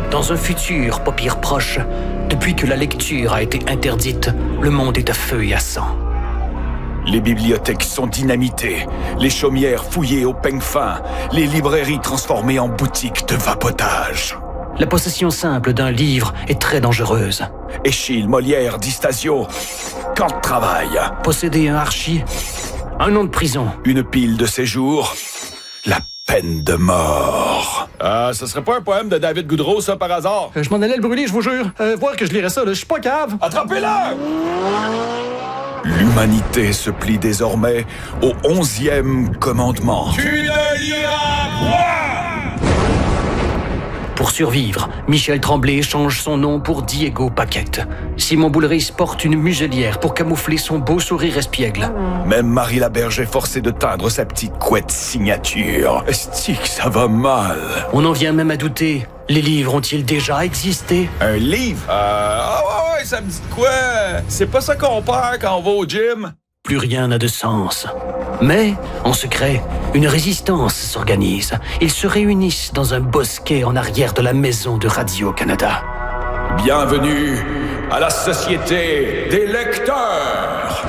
Dans un futur pas pire proche, depuis que la lecture a été interdite, le monde est à feu et à sang. Les bibliothèques sont dynamitées, les chaumières fouillées au peigne fin, les librairies transformées en boutiques de vapotage. La possession simple d'un livre est très dangereuse. Échille, Molière, Distasio, camp de travail. Posséder un archi, un an de prison. Une pile de séjour, la peine de mort. Ce serait pas un poème de David Goudreau, ça, par hasard? Je m'en allais le brûler, je vous jure. Voir que je lirais ça, là, je suis pas cave. Attrapez-le! L'humanité se plie désormais au 11e commandement. Tu ne liras point! Pour survivre, Michel Tremblay change son nom pour Diego Paquette. Simon Boulris porte une muselière pour camoufler son beau sourire espiègle. Même Marie Laberge est forcée de teindre sa petite couette signature. Esti que ça va mal. On en vient même à douter. Les livres ont-ils déjà existé? Un livre? Ouais, ça me dit de quoi? C'est pas ça qu'on perd quand on va au gym? Plus rien n'a de sens. Mais, en secret, une résistance s'organise. Ils se réunissent dans un bosquet en arrière de la maison de Radio-Canada. Bienvenue à la Société des lecteurs.